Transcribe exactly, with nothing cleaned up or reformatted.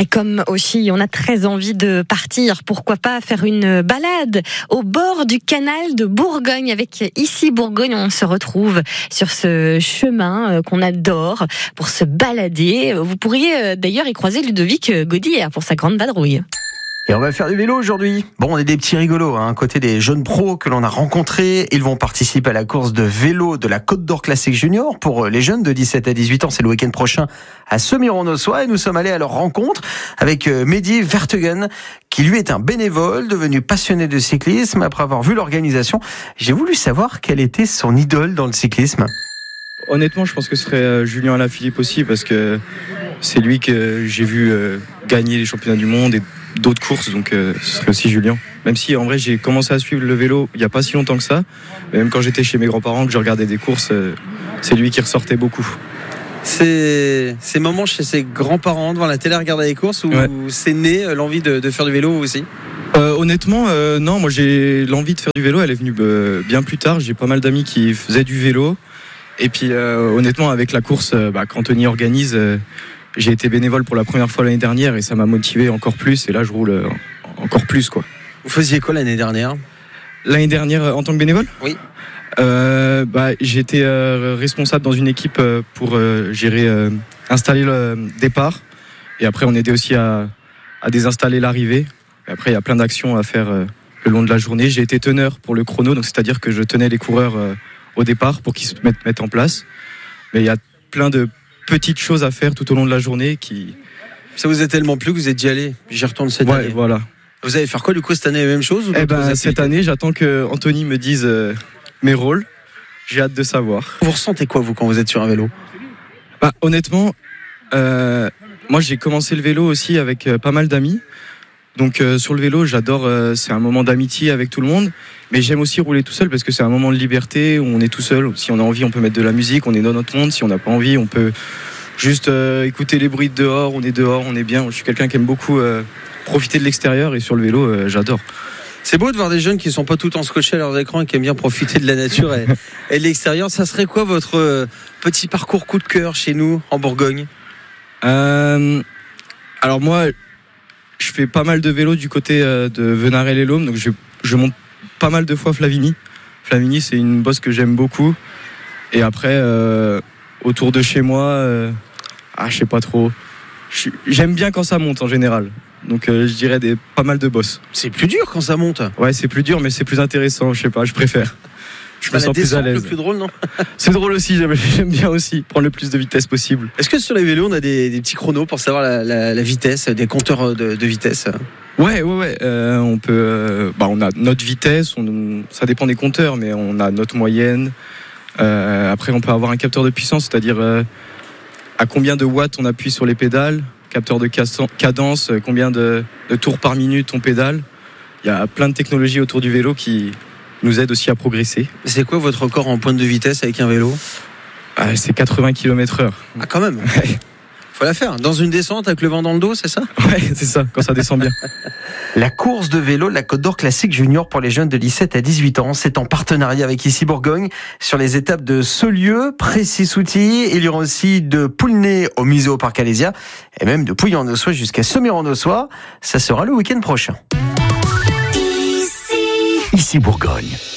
Et comme aussi on a très envie de partir, pourquoi pas faire une balade au bord du canal de Bourgogne avec Ici Bourgogne. On se retrouve sur ce chemin qu'on adore pour se balader. Vous pourriez d'ailleurs y croiser Ludovic Gaudière pour sa grande vadrouille. Et on va faire du vélo aujourd'hui. Bon, on est des petits rigolos, hein, côté des jeunes pros que l'on a rencontrés. Ils vont participer à la course de vélo de la Côte d'Or Classique Junior pour les jeunes de dix-sept à dix-huit ans. C'est le week-end prochain à Semur-en-Ossois. Et nous sommes allés à leur rencontre avec Mehdi Vertegen, qui lui est un bénévole devenu passionné de cyclisme. Après avoir vu l'organisation, j'ai voulu savoir quelle était son idole dans le cyclisme. Honnêtement, je pense que ce serait Julien Alaphilippe aussi, parce que c'est lui que j'ai vu gagner les championnats du monde et d'autres courses, donc euh, ce serait aussi Julien. Même si en vrai j'ai commencé à suivre le vélo il n'y a pas si longtemps que ça, même quand j'étais chez mes grands-parents, que je regardais des courses, euh, c'est lui qui ressortait beaucoup. C'est ces moments chez ses grands-parents devant la télé à regarder les courses où ouais. c'est né euh, l'envie de, de faire du vélo aussi euh, Honnêtement, euh, non, moi j'ai l'envie de faire du vélo, elle est venue euh, bien plus tard. J'ai pas mal d'amis qui faisaient du vélo, et puis euh, honnêtement avec la course, euh, bah, qu'Anthony organise, euh, j'ai été bénévole pour la première fois l'année dernière et ça m'a motivé encore plus, et là je roule encore plus, quoi. Vous faisiez quoi l'année dernière ? L'année dernière en tant que bénévole ? Oui. Euh, bah, j'étais euh, responsable dans une équipe euh, pour euh, gérer, euh, installer le départ, et après on aidait aussi à, à désinstaller l'arrivée. Et après il y a plein d'actions à faire euh, le long de la journée. J'ai été teneur pour le chrono, donc c'est-à-dire que je tenais les coureurs euh, au départ pour qu'ils se mettent, mettent en place. Mais il y a plein de petites choses à faire tout au long de la journée qui... Ça vous a tellement plu que vous êtes dit allez, j'y retourne cette ouais, année. Voilà. Vous allez faire quoi du coup cette année, la même chose ou eh ben, cette année, j'attends que Anthony me dise euh, mes rôles. J'ai hâte de savoir. Vous ressentez quoi vous quand vous êtes sur un vélo ? Bah, honnêtement, euh, moi j'ai commencé le vélo aussi avec euh, pas mal d'amis. Donc euh, sur le vélo, j'adore, euh, c'est un moment d'amitié avec tout le monde. Mais j'aime aussi rouler tout seul parce que c'est un moment de liberté où on est tout seul. Si on a envie, on peut mettre de la musique, on est dans notre monde. Si on n'a pas envie, on peut juste euh, écouter les bruits de dehors. On est dehors, on est bien. Je suis quelqu'un qui aime beaucoup euh, profiter de l'extérieur, et sur le vélo, euh, j'adore. C'est beau de voir des jeunes qui ne sont pas tout le temps scotchés à leurs écrans et qui aiment bien profiter de la nature et, et de l'extérieur. Ça serait quoi votre euh, petit parcours coup de cœur chez nous, en Bourgogne ? euh, Alors moi, je fais pas mal de vélo du côté euh, de Venarel-et-Laume. Donc je, je monte pas mal de fois Flavigny. Flavigny, c'est une bosse que j'aime beaucoup. Et après, euh, autour de chez moi, euh, ah, je sais pas trop. Je, j'aime bien quand ça monte en général. Donc euh, je dirais des, pas mal de bosses. C'est plus dur quand ça monte. Ouais, c'est plus dur, mais c'est plus intéressant. Je sais pas, je préfère. Je me bah, sens plus à l'aise. C'est le plus drôle, non ? C'est drôle aussi, j'aime, j'aime bien aussi prendre le plus de vitesse possible. Est-ce que sur les vélos, on a des, des petits chronos pour savoir la, la, la vitesse, des compteurs de, de vitesse ? Ouais, ouais, ouais. Euh, on peut. Euh, bah, on a notre vitesse. On, ça dépend des compteurs, mais on a notre moyenne. Euh, après, on peut avoir un capteur de puissance, c'est-à-dire euh, à combien de watts on appuie sur les pédales, capteur de cadence, combien de, de tours par minute on pédale. Il y a plein de technologies autour du vélo qui nous aident aussi à progresser. C'est quoi votre record en pointe de vitesse avec un vélo ? Ah, c'est quatre-vingts kilomètres heure. Ah, quand même. Ouais. Faut la faire. Dans une descente avec le vent dans le dos, c'est ça ? Ouais, c'est ça, quand ça descend bien. La course de vélo de la Côte d'Or Classique Junior pour les jeunes de dix-sept à dix-huit ans, c'est en partenariat avec Ici Bourgogne sur les étapes de Saulieu, Précy-Soutilly. Il y aura aussi de Poulnay au musée au Parc Alésia et même de Pouilly-en-Ossois jusqu'à Semur-en-Ossois. Ça sera le week-end prochain. Ici, Ici Bourgogne.